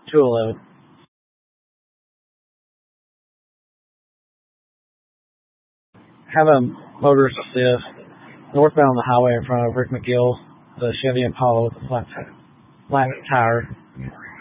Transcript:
211. Have a motorist assist. Northbound on the highway in front of Rick McGill, the Chevy Impala with the flat tire.